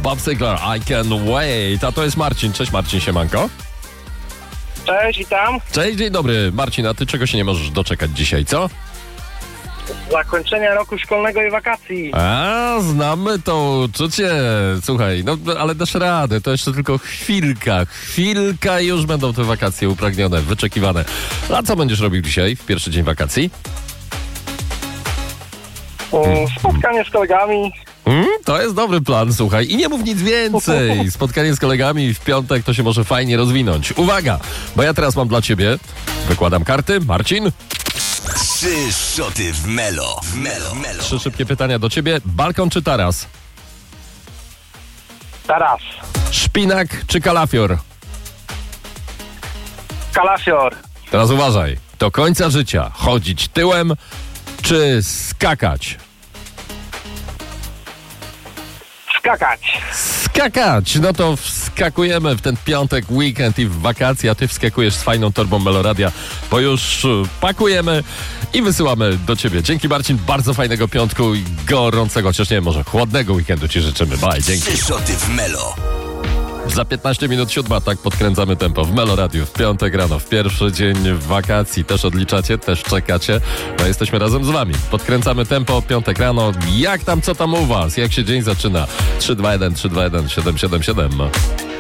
Bob Sinclair, I Can Wait. A to jest Marcin. Cześć Marcin, siemanko. Cześć, witam. Cześć, dzień dobry. Marcin, a ty czego się nie możesz doczekać dzisiaj, co? Zakończenia roku szkolnego i wakacji. A, znamy to uczucie. Słuchaj, no ale dasz radę, to jeszcze tylko chwilka i już będą te wakacje upragnione, wyczekiwane. A co będziesz robił dzisiaj, w pierwszy dzień wakacji? Spotkanie z kolegami. To jest dobry plan, słuchaj. I nie mów nic więcej. Spotkanie z kolegami w piątek to się może fajnie rozwinąć. Uwaga, bo ja teraz mam dla ciebie, wykładam karty, Marcin. 3 szoty w Melo. 3 szybkie pytania do ciebie. Balkon czy taras? Taras. Szpinak czy kalafior? Kalafior. Teraz uważaj. Do końca życia chodzić tyłem czy skakać? Skakać. Skakać! No to wskakujemy w ten piątek, weekend i w wakacje, a ty wskakujesz z fajną torbą Meloradia, bo już pakujemy i wysyłamy do ciebie. Dzięki Marcin, bardzo fajnego piątku i gorącego, chociaż nie wiem, może chłodnego weekendu ci życzymy. Bye, dzięki. 3 szoty w Melo. Za 15 minut 7, tak podkręcamy tempo w Meloradiu w piątek rano, w pierwszy dzień wakacji. Też odliczacie, też czekacie. No jesteśmy razem z wami. Podkręcamy tempo, piątek rano. Jak tam, co tam u was? Jak się dzień zaczyna? 321 321 777.